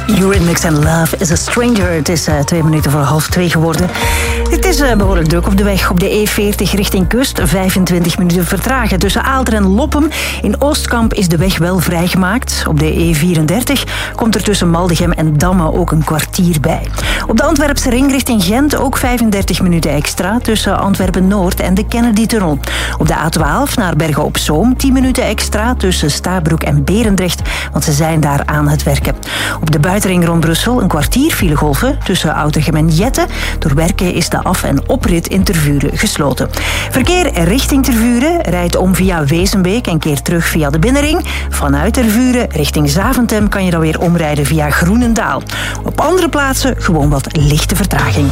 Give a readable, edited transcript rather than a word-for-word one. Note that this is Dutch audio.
Eurythmics and Love is a Stranger. Het is 2 minuten voor 1:30 geworden. Het is behoorlijk druk op de weg. Op de E40 richting kust 25 minuten vertragen. Tussen Aalter en Loppem in Oostkamp is de weg wel vrijgemaakt. Op de E34 komt er tussen Maldegem en Damme ook een kwartier bij. Op de Antwerpse ring richting Gent ook 35 minuten extra tussen Antwerpen-Noord en de Kennedy-tunnel. Op de A12 naar Bergen op Zoom 10 minuten extra tussen Stabroek en Berendrecht, want ze zijn daar aan het werken. Op de buitenring rond Brussel een kwartier filegolven tussen Outegem en Jette. Door werken is de af- en oprit in Tervuren gesloten. Verkeer richting Tervuren rijdt om via Wezenbeek en keert terug via de binnenring. Vanuit Tervuren richting Zaventem kan je dan weer omrijden via Groenendaal. Op andere plaatsen gewoon wat lichte vertraging.